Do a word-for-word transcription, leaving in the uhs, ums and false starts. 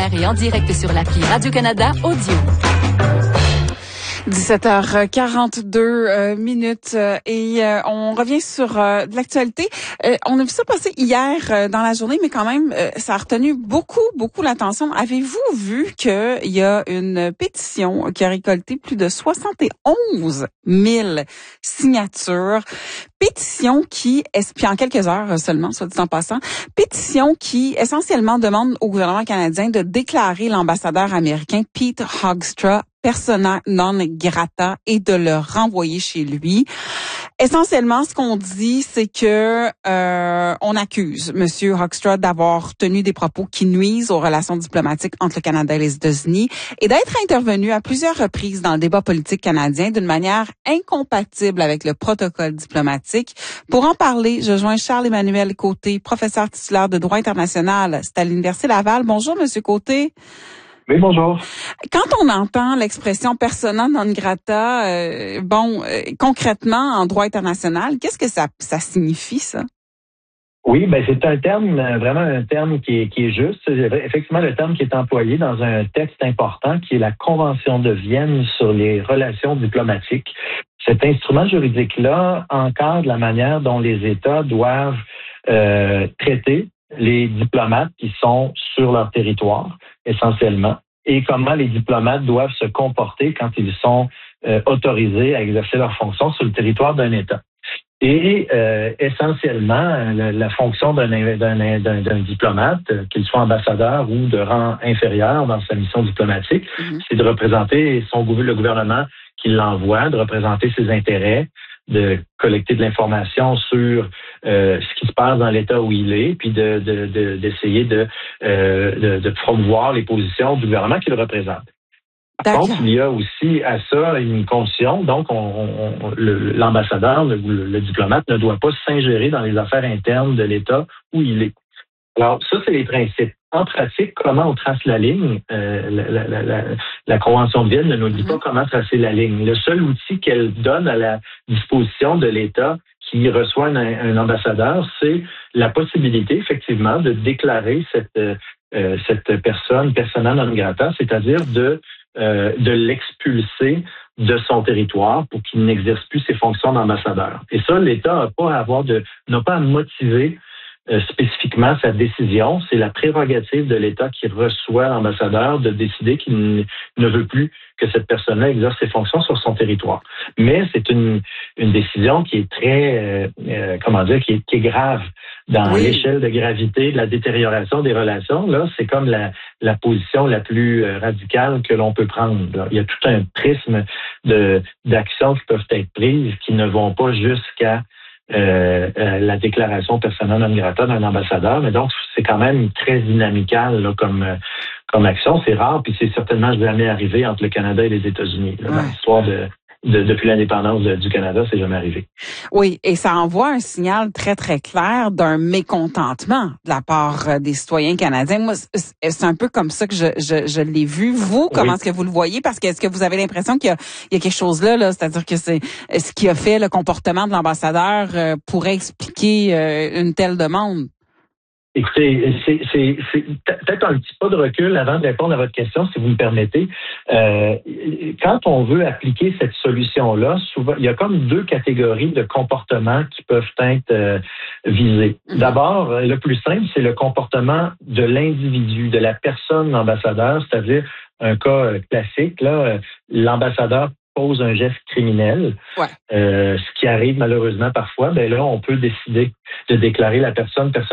R et en direct sur l'appli Radio-Canada Audio. dix-sept heures quarante-deux euh, minutes euh, et euh, on revient sur euh, de l'actualité. Euh, on a vu ça passer hier euh, dans la journée, mais quand même, euh, ça a retenu beaucoup, beaucoup l'attention. Avez-vous vu qu'il y a une pétition qui a récolté plus de soixante et onze mille signatures? Pétition qui, puis en quelques heures seulement, soit dit en passant, pétition qui essentiellement demande au gouvernement canadien de déclarer l'ambassadeur américain Pete Hoekstra persona non grata et de le renvoyer chez lui. Essentiellement, ce qu'on dit, c'est que euh, on accuse Monsieur Hoekstra d'avoir tenu des propos qui nuisent aux relations diplomatiques entre le Canada et les États-Unis et d'être intervenu à plusieurs reprises dans le débat politique canadien d'une manière incompatible avec le protocole diplomatique. Pour en parler, je joins Charles-Emmanuel Côté, professeur titulaire de droit international. C'est à l'Université Laval. Bonjour, Monsieur Côté. Oui, bonjour. Quand on entend l'expression persona non grata, euh, bon, euh, concrètement, en droit international, qu'est-ce que ça, ça signifie, ça? Oui, ben c'est un terme, vraiment un terme qui est, qui est juste. C'est effectivement le terme qui est employé dans un texte important qui est la Convention de Vienne sur les relations diplomatiques. Cet instrument juridique-là encadre la manière dont les États doivent euh, traiter les diplomates qui sont sur leur territoire, essentiellement, et comment les diplomates doivent se comporter quand ils sont euh, autorisés à exercer leurs fonctions sur le territoire d'un État. Et euh, essentiellement, la, la fonction d'un, d'un, d'un, d'un diplomate, qu'il soit ambassadeur ou de rang inférieur dans sa mission diplomatique, mm-hmm. c'est de représenter son le gouvernement qui l'envoie, de représenter ses intérêts, de collecter de l'information sur euh, ce qui se passe dans l'État où il est, puis de, de, de, d'essayer de, euh, de, de promouvoir les positions du gouvernement qu'il représente. Par contre, il y a aussi à ça une condition, donc on, on, le, l'ambassadeur, le, le diplomate ne doit pas s'ingérer dans les affaires internes de l'État où il est. Alors, ça, c'est les principes. En pratique, comment on trace la ligne? Euh, la, la, la, la, la Convention de Vienne ne nous dit pas comment tracer la ligne. Le seul outil qu'elle donne à la disposition de l'État qui reçoit un, un ambassadeur, c'est la possibilité, effectivement, de déclarer cette, euh, cette personne, persona non grata, c'est-à-dire de, euh, de l'expulser de son territoire pour qu'il n'exerce plus ses fonctions d'ambassadeur. Et ça, l'État n'a pas à avoir de, n'a pas à motiver Euh, spécifiquement sa décision. C'est la prérogative de l'État qui reçoit l'ambassadeur de décider qu'il n- ne veut plus que cette personne-là exerce ses fonctions sur son territoire. Mais c'est une, une décision qui est très, euh, euh, comment dire, qui est, qui est grave dans oui. l'échelle de gravité de la détérioration des relations. Là, c'est comme la, la position la plus radicale que l'on peut prendre. Là. Il y a tout un prisme de, d'actions qui peuvent être prises qui ne vont pas jusqu'à Euh, euh, la déclaration persona non grata d'un ambassadeur, mais donc c'est quand même très dynamical là, comme euh, comme action. C'est rare, puis c'est certainement jamais arrivé entre le Canada et les États-Unis. Là, ouais. Dans l'histoire de, de depuis l'indépendance de, du Canada, c'est jamais arrivé. Oui, et ça envoie un signal très très clair d'un mécontentement de la part des citoyens canadiens. Moi, c'est un peu comme ça que je je, je l'ai vu. Vous, comment oui. est-ce que vous le voyez? Parce que est-ce que vous avez l'impression qu'il y a, il y a quelque chose là, là, c'est-à-dire que c'est ce qui a fait le comportement de l'ambassadeur euh, pourrait expliquer euh, une telle demande? Écoutez, c'est, c'est, c'est peut-être un petit pas de recul avant de répondre à votre question, si vous me permettez. Euh, quand on veut appliquer cette solution-là, souvent, il y a comme deux catégories de comportements qui peuvent être euh, visés. D'abord, le plus simple, c'est le comportement de l'individu, de la personne ambassadeur, c'est-à-dire un cas classique, là, l'ambassadeur pose un geste criminel, ouais. euh, ce qui arrive malheureusement parfois, ben là, on peut décider de déclarer la personne personne